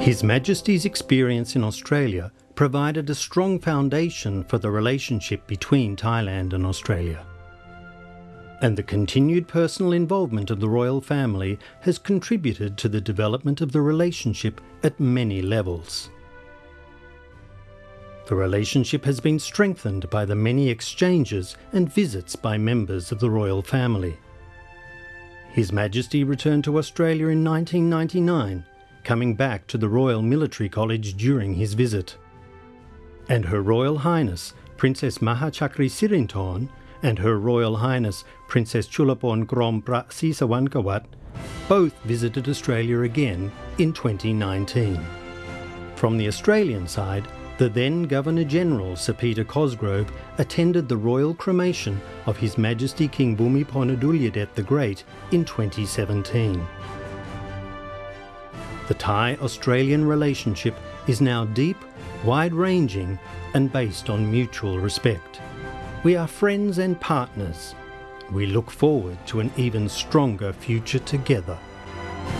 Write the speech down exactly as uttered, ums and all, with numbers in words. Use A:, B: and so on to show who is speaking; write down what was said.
A: His Majesty's experience in Australia provided a strong foundation for the relationship between Thailand and Australia. And the continued personal involvement of the royal family has contributed to the development of the relationship at many levels. The relationship has been strengthened by the many exchanges and visits by members of the royal family. His Majesty returned to Australia in nineteen ninety-nine, coming back to the Royal Military College during his visit. And Her Royal Highness Princess Maha Chakrisirinthorn and Her Royal Highness Princess Chulapon Krompra Sisawankawat both visited Australia again in twenty nineteen. From the Australian side, the then Governor-General Sir Peter Cosgrove attended the royal cremation of His Majesty King Bhumibol Adulyadej the Great in twenty seventeen. The Thai-Australian relationship is now deep, wide-ranging and based on mutual respect. We are friends and partners. We look forward to an even stronger future together.